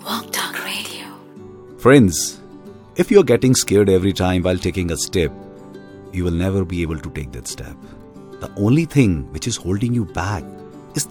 Walk Talk Radio. Friends, if you're getting scared every time while taking a step, you will never be able to take that step. The only thing which is holding you back